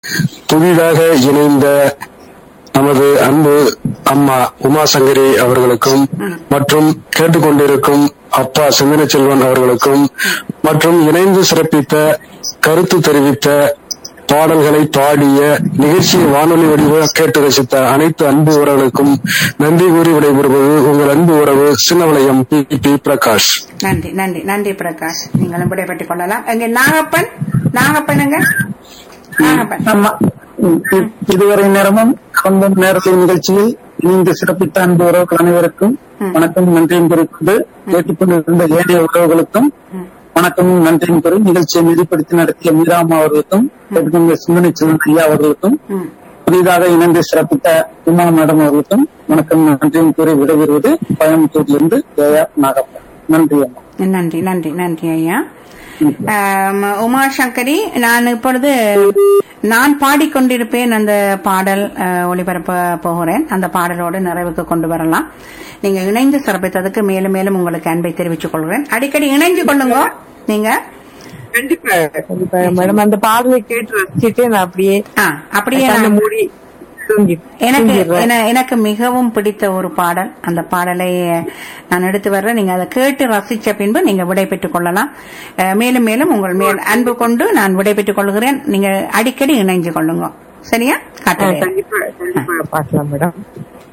புதிதாக இணைந்த நமது அன்பு அம்மா உமாசங்கரி அவர்களுக்கும் மற்றும் கேட்டுக்கொண்டிருக்கும் அப்பா சிந்தனை செல்வன் அவர்களுக்கும் மற்றும் இணைந்து சிறப்பித்த கருத்து தெரிவித்த பாடல்களை பாடிய நிகழ்ச்சியை வானொலி வடிவ கேட்டு ரசித்த அனைத்து அன்பு உறவுகளுக்கும் நன்றி கூறி விடைபெறுவது உங்கள் அன்பு உறவு சின்னவளையம் பி பிரகாஷ். நன்றி நன்றி நன்றி பிரகாஷ். நீங்களும் விடைபெற்றுக் கொள்ளலாம். எங்க நாகப்பனுங்க இதுவரை நேரமும் சொந்தம் நேரத்தின் நிகழ்ச்சியில் இணைந்து சிறப்பித்த அன்பு உறவுகள் அனைவருக்கும் வணக்கம் நன்றியும் குறிப்பிட்டு கேட்டுக்கொண்டிருந்த ஏனைய உறவுகளுக்கும் வணக்கம் நன்றியும் கூறி நிகழ்ச்சியை நெறிப்படுத்தி நடத்திய மீராமா அவர்களுக்கும் சிந்தனை செல்வன் ஐயா அவர்களுக்கும் புதிதாக இணைந்து சிறப்பித்த உமா மேடம் அவர்களுக்கும் வணக்கம் நன்றியும் கூறி விடைபெறுவது கோயம்புத்தூரிலிருந்து ஜெயா நாகப்பன். நன்றி அம்மா. நன்றி நன்றி நன்றி ஐயா. உமாசங்கரி, நான் இப்பொழுது நான் பாடிக்கொண்டிருப்பேன். அந்த பாடல் ஒளிபரப்ப போகிறேன். அந்த பாடலோடு நிறைவுக்கு கொண்டு வரலாம். நீங்க இணைந்து சிறப்பித்ததுக்கு மேலும் மேலும் உங்களுக்கு அன்பை தெரிவித்துக் கொள்கிறேன். அடிக்கடி இணைஞ்சு கொள்ளுங்க. நீங்க கண்டிப்பா கண்டிப்பா மேடம் அந்த பாடலை கேட்டு ரசிச்சுட்டு நான் அப்படியே மூடி எனக்கு மிகவும் பிடித்த ஒரு பாடல். அந்த பாடலை நான் எடுத்து வர்றேன். நீங்க அதை கேட்டு ரசிச்ச பின்பு நீங்க விடை பெற்றுக் கொள்ளலாம். மேலும் மேலும் உங்கள் மேல் அன்பு கொண்டு நான் விடை பெற்றுக் கொள்கிறேன். நீங்க அடிக்கடி இணைஞ்சு கொள்ளுங்க. சரியா? கண்டிப்பா பார்க்கலாம் மேடம்.